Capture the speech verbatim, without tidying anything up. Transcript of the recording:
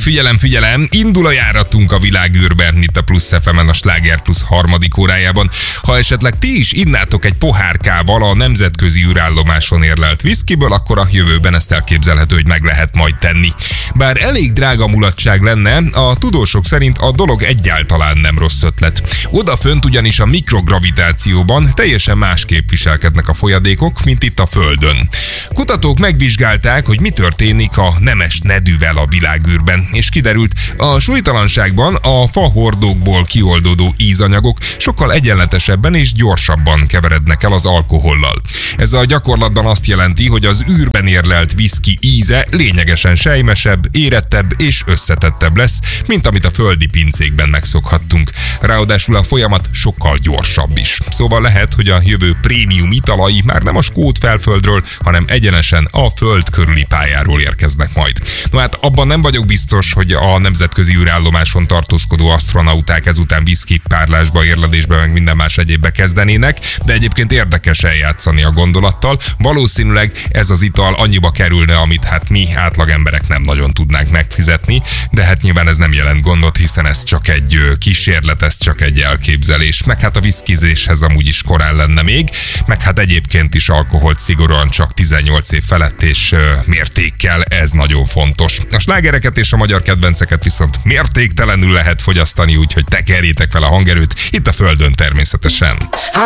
Figyelem, figyelem, indul a járatunk a világűrben, itt a Plusz ef emen a Sláger Plusz harmadik órájában. Ha esetleg ti is innátok egy pohárkával a nemzetközi űrállomáson érlelt viszkiből, akkor a jövőben ezt elképzelhető, hogy meg lehet majd tenni. Bár elég drága mulatság lenne, a tudósok szerint a dolog egyáltalán nem rossz ötlet. Odafönt ugyanis a mikrogravitációban teljesen másképp viselkednek a folyadékok, mint itt a Földön. Kutatók megvizsgálták, hogy mi történik a nemes nedűvel a világűrben, és kiderült, a súlytalanságban a fahordókból kioldódó ízanyagok sokkal egyenletesebben és gyorsabban keverednek el az alkohollal. Ez a gyakorlatban azt jelenti, hogy az űrben érlelt viszki íze lényegesen sejmesebb, érettebb és összetettebb lesz, mint amit a földi pincékben megszokhattunk. Ráadásul a folyamat sokkal gyorsabb is. Szóval lehet, hogy a jövő prémium italai már nem a skót felföldről, hanem egyenesen a föld körüli pályáról érkeznek majd. No hát abban nem vagyok biztos, hogy a nemzetközi űrállomáson tartózkodó asztronauták ezután viszki párlásba, érlelésbe, meg minden más egyébbe kezdenének, de egyébként érdekes eljátszani a gondolattal. Valószínűleg ez az ital annyiba kerülne, amit hát mi átlagemberek nem nagyon tudnánk megfizetni, de hát nyilván ez nem jelent gondot, hiszen ez csak egy kísérlet, ez csak egy elképzelés. Meg hát a viszkizéshez amúgy is korán lenne még, meg hát egyébként is alkoholt szigorúan csak tizennyolc év felett és mértékkel, ez nagyon fontos. A slágereket és a magyar kedvenceket viszont mértéktelenül lehet fogyasztani, úgyhogy tekerjétek fel a hangerőt, itt a Földön természetesen.